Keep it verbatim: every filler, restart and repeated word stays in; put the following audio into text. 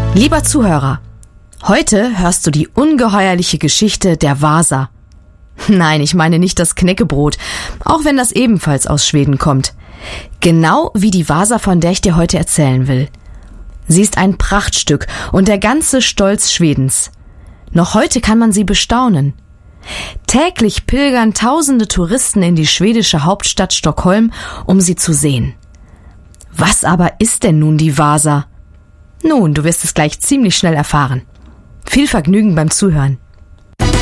Lieber Zuhörer, heute hörst du die ungeheuerliche Geschichte der Vasa. Nein, ich meine nicht das Knäckebrot, auch wenn das ebenfalls aus Schweden kommt. Genau wie die Vasa, von der ich dir heute erzählen will. Sie ist ein Prachtstück und der ganze Stolz Schwedens. Noch heute kann man sie bestaunen. Täglich pilgern tausende Touristen in die schwedische Hauptstadt Stockholm, um sie zu sehen. Was aber ist denn nun die Vasa? Nun, du wirst es gleich ziemlich schnell erfahren. Viel Vergnügen beim Zuhören.